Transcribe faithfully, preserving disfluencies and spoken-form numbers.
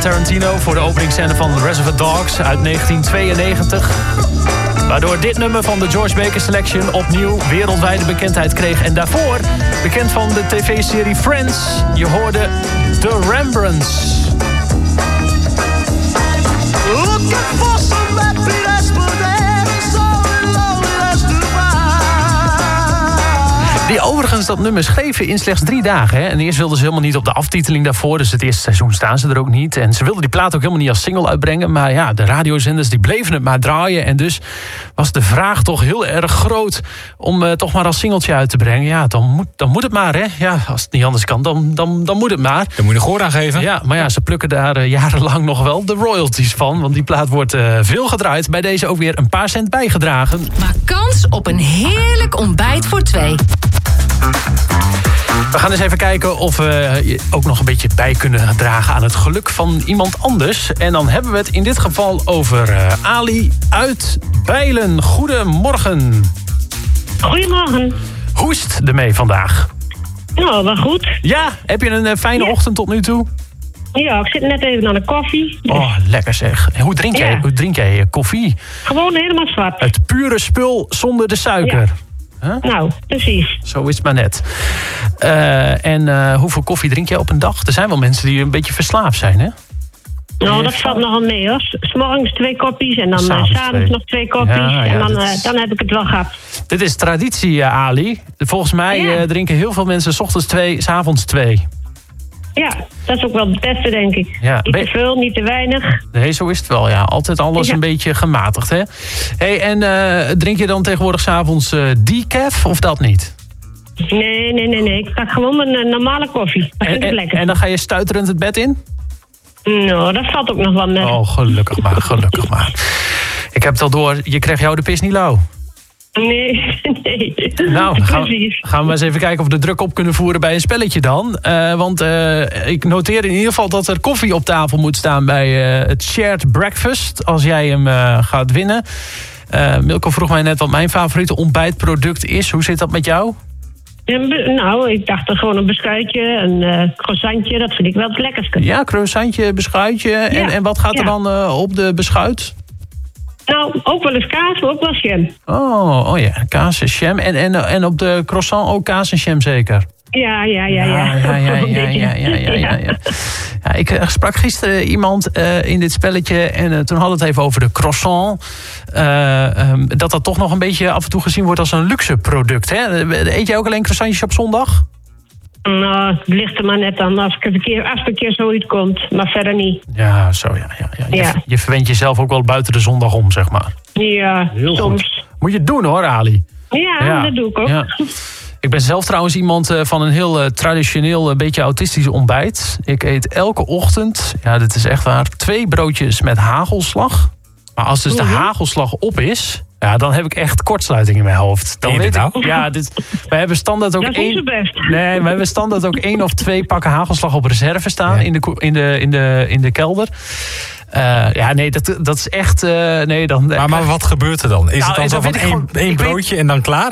Tarantino voor de openingsscène van Reservoir Dogs uit negentien tweeënnegentig. Waardoor dit nummer van de George Baker Selection opnieuw wereldwijde bekendheid kreeg. En daarvoor bekend van de tv-serie Friends. Je hoorde The Rembrandts. Looking for some happiness, but there's so loneliness to find. Die overigens dat nummer schreven in slechts drie dagen. Hè? En eerst wilden ze helemaal niet op de aftiteling daarvoor. Dus het eerste seizoen staan ze er ook niet. En ze wilden die plaat ook helemaal niet als single uitbrengen. Maar ja, de radiozenders die bleven het maar draaien. En dus was de vraag toch heel erg groot om uh, toch maar als singeltje uit te brengen. Ja, dan moet, dan moet het maar, hè. Ja, als het niet anders kan, dan, dan, dan moet het maar. Dan moet je er gehoor aan geven. Ja, maar ja, ze plukken daar uh, jarenlang nog wel de royalties van. Want die plaat wordt uh, veel gedraaid. Bij deze ook weer een paar cent bijgedragen. Maak kans op een heerlijk ontbijt voor twee. We gaan eens even kijken of we je ook nog een beetje bij kunnen dragen aan het geluk van iemand anders. En dan hebben we het in dit geval over uh, Ali uit Bijlen. Goedemorgen. Goedemorgen. Hoe is het ermee vandaag? Nou, wel goed. Ja, heb je een uh, fijne ja. ochtend tot nu toe? Ja, ik zit net even aan de koffie. Dus... Oh, lekker zeg. Hoe drink jij, ja. hoe drink jij je koffie? Gewoon helemaal zwart. Het pure spul zonder de suiker. Ja. Huh? Nou, precies. Zo is het maar net. Uh, en uh, hoeveel koffie drink jij op een dag? Er zijn wel mensen die een beetje verslaafd zijn, hè? Nou, dat valt nogal mee, hoor. 'S Morgens twee kopjes en dan s S'avonds avonds twee. nog twee kopjes. Ja, ja, en dan, is... uh, dan heb ik het wel gehad. Dit is traditie, uh, Ali. Volgens mij ja. uh, drinken heel veel mensen 's ochtends twee, 's avonds twee. Ja, dat is ook wel het beste, denk ik. Ja, niet te veel, niet te weinig. Nee, zo is het wel, ja. Altijd alles ja. een beetje gematigd, hè? Hey, en uh, drink je dan tegenwoordig 's avonds uh, decaf of dat niet? Nee, nee, nee, nee. Ik pak gewoon een uh, normale koffie. Dat vind en, ik lekker. En dan ga je stuiterend het bed in? Nou, dat valt ook nog wel mee. Oh, gelukkig maar, gelukkig maar. Ik heb het al door, je krijgt jou de pis niet lauw. Nee, nee. Nou, dan gaan, Precies. gaan we maar eens even kijken of we de druk op kunnen voeren bij een spelletje dan. Uh, want uh, ik noteer in ieder geval dat er koffie op tafel moet staan bij uh, het Shared Breakfast. Als jij hem uh, gaat winnen. Uh, Milko vroeg mij net wat mijn favoriete ontbijtproduct is. Hoe zit dat met jou? Nou, ik dacht er gewoon een beschuitje, een uh, croissantje. Dat vind ik wel het lekkerste. Ja, croissantje, beschuitje. Ja. En, en wat gaat er ja. dan uh, op de beschuit? Nou, ook wel eens kaas, maar ook wel jam. Oh, oh ja, kaas en jam. En, en, en op de croissant ook kaas en jam zeker? Ja, ja, ja, ja. Ja, ja, ja, ja, ja, ja, ja, ja, ja. Ja, ik uh, sprak gisteren iemand uh, in dit spelletje en uh, toen hadden we het even over de croissant. Uh, um, dat dat toch nog een beetje af en toe gezien wordt als een luxe product. Hè? Eet jij ook alleen croissantjes op zondag? Nou, het ligt er maar net aan als ik een keer, als er een keer zoiets komt, maar verder niet. Ja, zo ja. ja, ja. Je, ja. je verwent jezelf ook wel buiten de zondag om, zeg maar. Ja, heel soms. Goed. Moet je het doen hoor, Ali. Ja, ja. dat doe ik ook. Ja. Ik ben zelf trouwens iemand uh, van een heel uh, traditioneel, een uh, beetje autistisch ontbijt. Ik eet elke ochtend, ja, dit is echt waar, twee broodjes met hagelslag. Maar als dus de mm-hmm. hagelslag op is, ja, dan heb ik echt kortsluiting in mijn hoofd. Dan weet nou? ik, ja, dit, wij hebben standaard ook dat is één. niet zo best. Nee, we hebben standaard ook één of twee pakken hagelslag op reserve staan ja. in, de, in, de, in, de, in de kelder. Uh, ja, nee, dat, dat is echt... Uh, nee, dan, maar, maar wat gebeurt er dan? Is nou, het dan zo van één, één broodje weet, en dan klaar?